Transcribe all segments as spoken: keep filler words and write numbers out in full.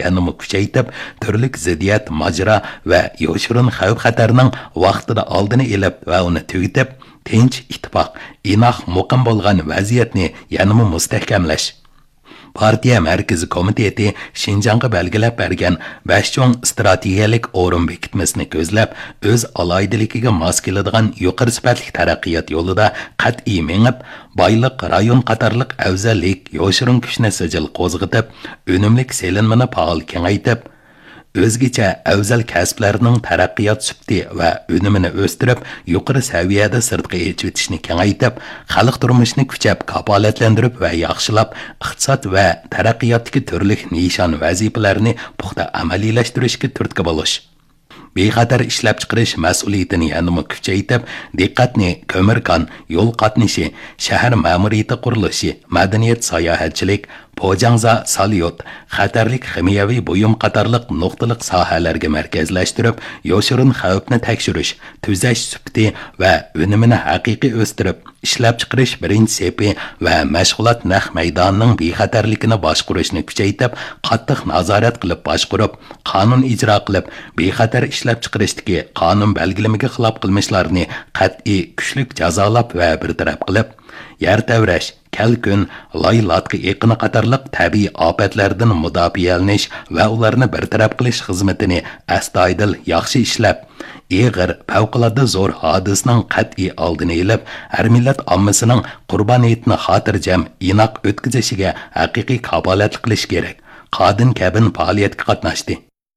yanımı kuchaytib, turli ziddiyat, majra va yoshirun xavf-xatarning vaqtida oldini elib va uni tugitib, tinch, ittifoq, inoq, muqim bo'lgan vaziyatni yanımı mustahkamlash. Partiya Mərkəzi Komiteti Şinjanğa belgilab bergan besh cho'ng strategiyalik o'rin bekitmasini ko'zlab, o'z aloydiligiga mos keladigan yuqori sifatli taraqqiyot yo'lida qat'iy mengib, boyliq, rayon qatorliq afzallik, yoshirin kuchni sijil qo'zg'itib, unumlik selinmani faol kengaytib, o'zgacha afzal kasblarning taraqqiyot sifati va unumini o'stirib, yuqori saviyada sirtqa echitishni kengaytib, xalq turmushini kuchab, kapolatlantirib va yaxshilab, iqtisod va taraqqiyotdagi turli nishon vazifalarni puxta amaliylashtırishga turtki bo'lish. Bexatar ishlab chiqarish mas'uliyatini yanada kuchaytirib, diqqatni ko'mirkon, yo'l qatnashi, shahar ma'muriyati qurilishi, madaniyat, sayohatchilik, Pojangza, Salyot, xatarlik ximiyaviy buyum qatorliq nuqtaliq sohalarga markazlashtirib, yoshirin xavfni tekshirish, tuzash sifati va unumini haqiqiy o'stirib, ishlab chiqarish birinchi sepi va mashg'ulot naq maydonining bexatarligini boshqarishni kuchaytirib, qattiq nazorat qilib boshqarib, qonun ijro qilib, bexatar ishlab chiqarishdagi qonun belgilamiga xilof qilmishlarni qat'iy kuchlik jazolab va bartaraf qilib, yer tavrash, kalkun, loy-lotqi eqini qatorliq tabiiy ofatlardan mudofialanish va ularni bartaraf qilish xizmatini astoydil yaxshi ishlab, ig'ir, favqulodda zo'r hodisning qat'iy oldini olib, har millat ommasining qurboniyatini xotirjam, inoq o'tkazishiga haqiqiy kafolatlik qilish kerak. Qodin kabin faoliyatga qatnashdi.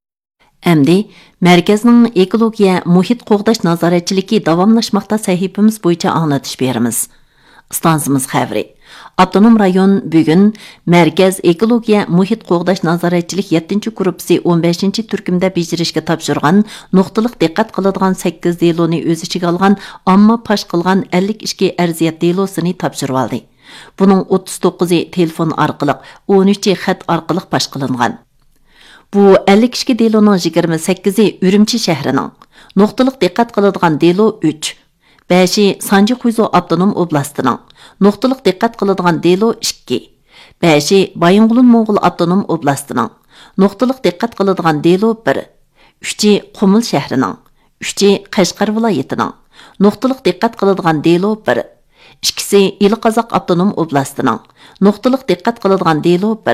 Әмді, Mərkəzning ekologiya, muhit qo'g'dash nazoratchiligi davomlashmoqda sahifamiz bo'yicha anglatish beramiz. Stansimiz xəbri. Avtonom rayon bugun Mərkəz ekologiya, muhit qo'g'dash nazoratchilik yettinchi gruppasi o'n beshinchi turkumda bejirishga topshirgan, nuqtaliq diqqat qiladigan sakkiz deloni o'z ichiga olgan, ammo pash qilgan ellik ikki arziyat delosini topshirib oldi. Buning o'ttiz to'qqizi telefon orqali, o'n uchi xat orqali pash qilingan. Bu ellik ikki deloning yigirma sakkizi Ürümçi shahrining. Nuqtaliq diqqat qiladigan delo uch. beshi Sanji Xuizo avtonom oblastining. Nuqtaliq diqqat qiladigan delo ikki. beshi Bayınqulun Moğol avtonom oblastining. Nuqtaliq diqqat qiladigan delo bir. uchi Qumul shahrining. uchi Qashqar viloyatining. Nuqtaliq diqqat qiladigan delo bir. ikkisi Eliqozoq avtonom oblastining. Nuqtaliq diqqat qiladigan delo bir.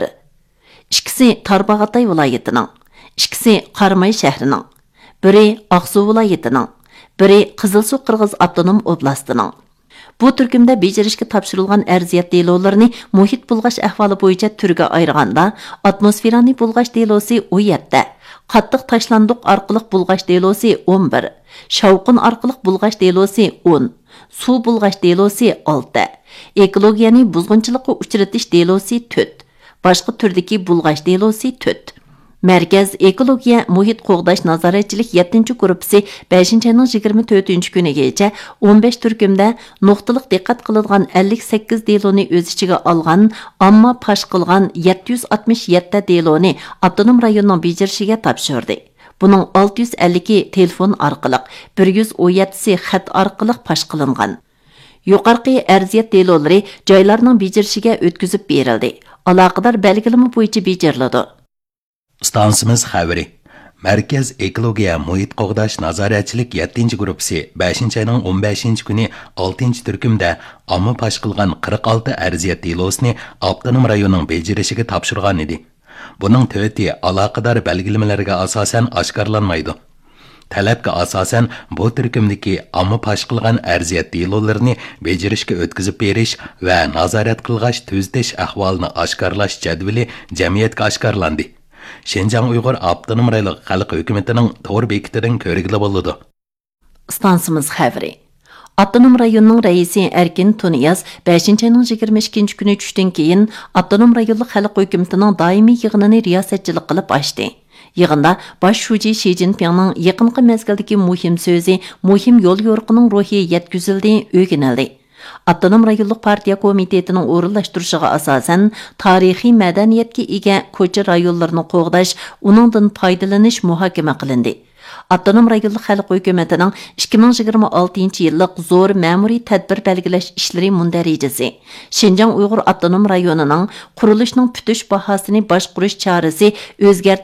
ikkisi Tarbag'atay viloyatining. ikkisi Qarmay shahrining. biri Aqsu viloyatining. biri Qizilsuv Qirg'iz avtonom oblastining. Bu turkumda bejirishga topshirilgan arziyat delolarini muhit bulg'ash ahvoli bo'yicha turga ayirganda, atmosferani bulg'ash delosi o'n yetti, qattiq tashlandiq orqali bulg'ash delosi o'n bir, shovqin orqali bulg'ash delosi o'n, suv bulg'ash delosi olti, ekologiyani buzg'unchilikqa uchratish delosi to'rt, boshqa turdagi bulg'ash delosi to'rt. Mərkəz ekologiya, muhit qo'g'dash nazoratchilik yettinchi gruppasi beshinchi ayning yigirma to'rtinchi kunigacha o'n besh turkumda nuqtaliq diqqat qiladigan ellik sakkiz deloni o'z ichiga olgan, ammo pash qilgan yetti yuz oltmish yetti deloni avtonom rayonning bejirishiga topshirdi. Buning olti yuz ellik telefon orqali, bir yuz o'n yettisi xat orqali pash qilingan. Yuqorqi arziyat delolari joylarning bejirishiga o'tkazib berildi. Aloqador belgilama bo'yicha bejiriladi. Stansimiz xəbəri. Mərkəz ekologiya, muhit qo'g'dash nazoratchilik yettinchi gruppasi beshinchi ayning o'n beshinchi kuni oltinchi turkumda omma pash qilgan qirq olti arziyat delosini avtonom rayonning bejirishiga topshirgan edi. Buning to'rti aloqador belgilamalarga asosan oshkorlanmaydi. Talabga asosan bu turkumdagi omma pash qilgan arziyat delolarini bejirishga o'tkazib berish va nazorat qilg'ash tuzatish ahvolini oshkorlash jadvali jamiyatga oshkorlandi. Şinjan Uyghur Avtonom Rayonluq Xalq Hökumətining to'r bekitidan ko'rigili bo'ldi. Stansimiz xəbri. Avtonom rayonning raisi Erkin Tuniyaz beshinchi ayning yigirma ikkinchi kuni tushdan keyin Avtonom Rayonluq Xalq Hökumətining doimiy yig'inini riyosatchilik qilib ochdi. Yig'inda bosh shuji Xi Jinpingning yaqinqi mezgildagi muhim so'zi, muhim yo'l yo'riqining ruhi yetkazildi, o'rganildi. Avtonom rayonluq partiya komitetining o'rinlashtirishiga asosan tarixiy madaniyatga ega ko'cha rayonlarini qo'g'dash, uningdan foydalanish muhokama qilindi. Avtonom rayonluq xalq hukumatining ikki ming yigirma oltinchi yillik zo'r ma'muriy tadbir belgilash ishlari mundarajasi, Şinjan Uyg'ur avtonom rayonining qurilishining putish bahosini boshqarish chorasi o'zgartirish